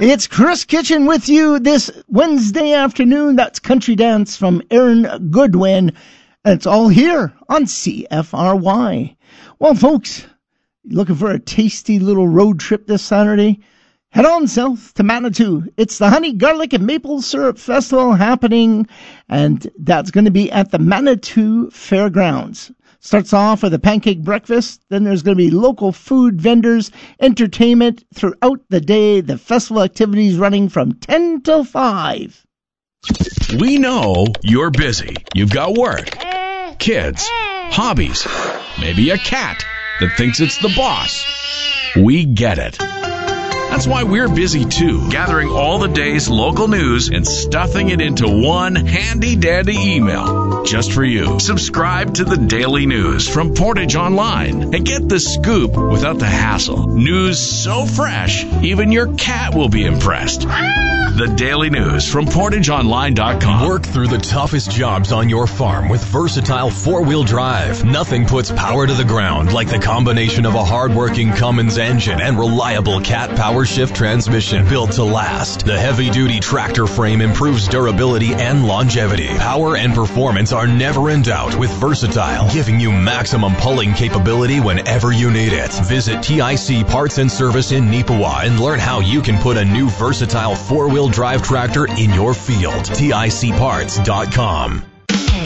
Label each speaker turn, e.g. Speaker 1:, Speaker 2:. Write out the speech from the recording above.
Speaker 1: It's Chris Kitchen with you this Wednesday afternoon. That's Country Dance from Aaron Goodwin, and it's all here on CFRY. Well, folks, looking for a tasty little road trip this Saturday? Head on south to Manitou. It's the Honey, Garlic, and Maple Syrup Festival happening, and that's going to be at the Manitou Fairgrounds. Starts off with a pancake breakfast. Then there's going to be local food vendors, entertainment throughout the day. The festival activities running from 10 till 5.
Speaker 2: We know you're busy. You've got work, kids, hobbies, maybe a cat that thinks it's the boss. We get it. That's why we're busy too, gathering all the day's local news and stuffing it into one handy-dandy email just for you. Subscribe to the Daily News from Portage Online and get the scoop without the hassle. News so fresh, even your cat will be impressed. The Daily News from PortageOnline.com.
Speaker 3: Work through the toughest jobs on your farm with versatile four-wheel drive. Nothing puts power to the ground like the combination of a hard-working Cummins engine and reliable Cat Power Shift transmission built to last. The heavy-duty tractor frame improves durability and longevity. Power and performance are never in doubt with Versatile, giving you maximum pulling capability whenever you need it. Visit TIC Parts and Service in Neepawa and learn how you can put a new Versatile four-wheel drive tractor in your field. TICparts.com.